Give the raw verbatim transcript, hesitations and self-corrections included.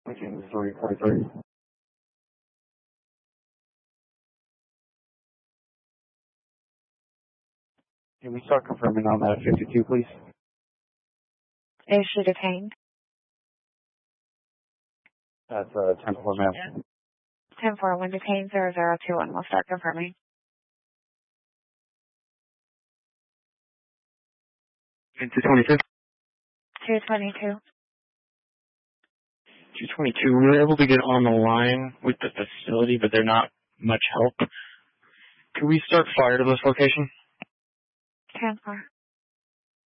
three forty-three. Can we start confirming on that fifty-two, please? Is she detained? That's uh, ten four, ma'am. ten four, when detained, zero zero two one. We'll start confirming. two twenty-two. two twenty-two. two twenty-two, we were able to get on the line with the facility, but they're not much help. Could we start fire to this location? ten four.